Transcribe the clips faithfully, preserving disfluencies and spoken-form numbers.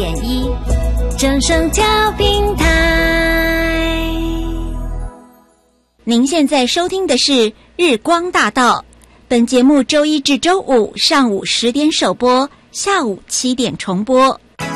点一，正声调频台。您现在收听的是日光大道，本节目周一至周五上午十点首播，下午七点重播。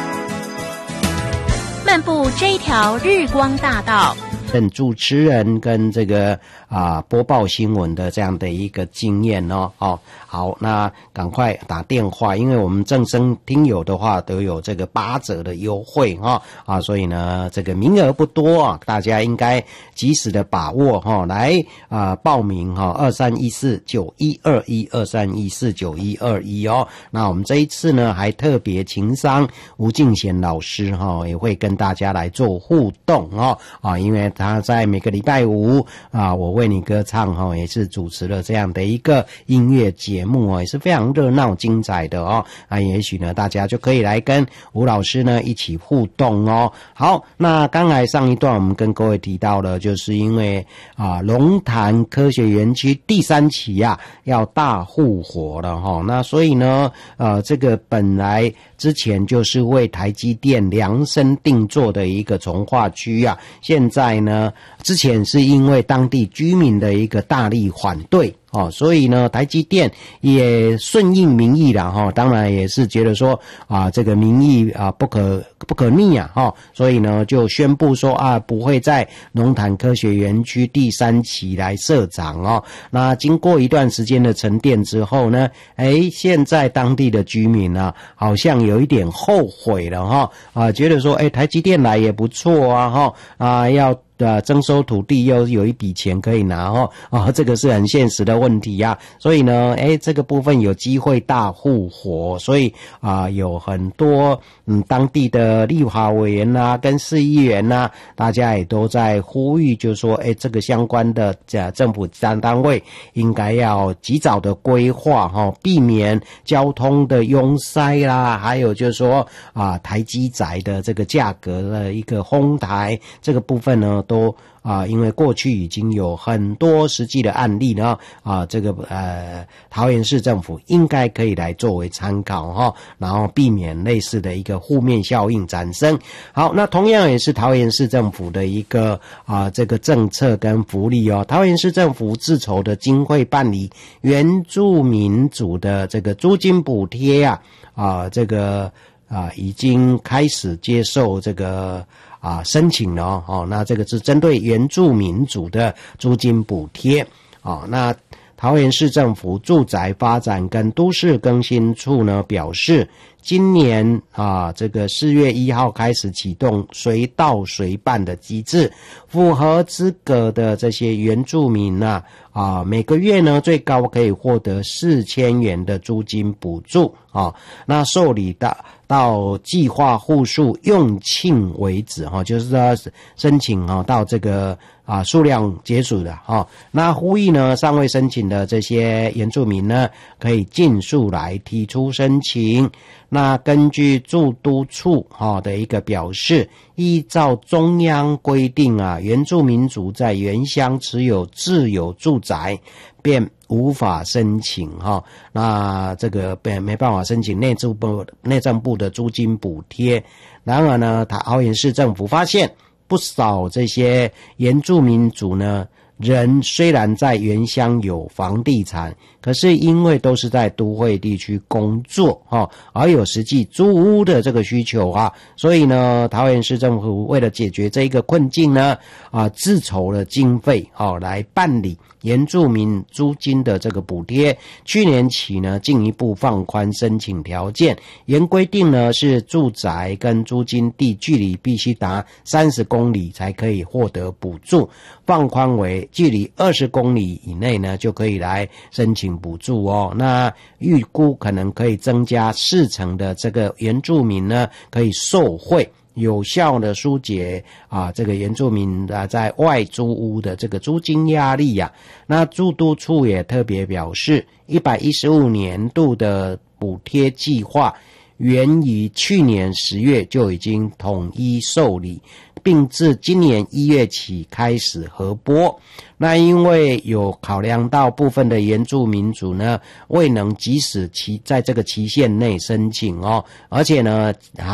漫步这一条日光大道， 主持人跟这个啊播报新闻的这样的一个经验哦，哦好，那赶快打电话，因为我们正声听友的话都有这个八折的优惠哈啊，所以呢这个名额不多啊，大家应该及时的把握哈、哦，来啊报名哈二三一四九一二一二三一四九一二一哦。那我们这一次呢还特别情商吴敬贤老师哈、哦、也会跟大家来做互动哦啊，因为他在每个礼拜五啊我为你歌唱哈、哦、也是主持了这样的一个音乐节目哦，也是非常热闹精彩的哦啊，也许呢大家就可以来跟吴老师呢一起互动哦。好，那刚才上一段我们跟各位提到了，就是因为啊龙潭科学园区第三期啊要大复活了哈、哦，那所以呢呃这个本来之前就是为台积电量身定做的一个从化区啊，现在呢之前是因为当地居民的一个大力反对哦，所以呢台积电也顺应民意啦哈、哦，当然也是觉得说啊这个民意啊不可不可逆啊哈、哦，所以呢就宣布说啊不会在龙潭科学园区第三期来设厂哦。那经过一段时间的沉淀之后呢，诶现在当地的居民啊好像有一点后悔了哈、哦、啊觉得说诶台积电来也不错啊哈、哦、啊要呃，征收土地又有一笔钱可以拿哦，啊，这个是很现实的问题呀、啊。所以呢，诶，这个部分有机会大复活，所以啊，有很多嗯当地的立法委员呐、啊，跟市议员呐、啊，大家也都在呼吁，就是说，诶，这个相关的呃政府单单位应该要及早的规划哈、哦，避免交通的拥塞啦，还有就是说啊，台积宅的这个价格的一个哄抬，这个部分呢。都啊，因为过去已经有很多实际的案例呢，啊，这个呃，桃园市政府应该可以来作为参考哈、哦，然后避免类似的一个负面效应产生。好，那同样也是桃园市政府的一个啊这个政策跟福利哦，桃园市政府自筹的经费办理原住民族的这个租金补贴啊，啊这个啊已经开始接受这个。啊，申请了哦，那这个是针对原住民族的租金补贴哦。那桃园市政府住宅发展跟都市更新处呢表示，今年啊这个四月一号开始启动随到随办的机制，符合资格的这些原住民啊啊每个月呢最高可以获得四千元的租金补助啊。那受理到到计划户数用罄为止哈，就是说申请哈到这个啊数量结束的哈。那呼吁呢尚未申请的这些原住民呢，可以尽速来提出申请。那根据住都处哈的一个表示，依照中央规定啊，原住民族在原乡持有自有住宅，便无法申请哈。那这个没没办法申请内政部内政部的租金补贴。然而呢，桃园市政府发现不少这些原住民族呢，人虽然在原乡有房地产，可是因为都是在都会地区工作哈，而有实际租屋的这个需求啊，所以呢，桃园市政府为了解决这一个困境呢，啊，自筹了经费哦，来办理原住民租金的这个补贴。去年起呢，进一步放宽申请条件，原规定呢是住宅跟租金地距离必须达三十公里才可以获得补助，放宽为距离二十公里以内呢就可以来申请补助哦。那预估可能可以增加四成的这个原住民呢可以受惠，有效的疏解啊这个原住民啊在外租屋的这个租金压力呀、啊。那住都处也特别表示，一百一十五年度的补贴计划源于去年十月就已经统一受理，并自今年一月起开始核拨。那因为有考量到部分的原住民族呢未能及时期在这个期限内申请哦，而且呢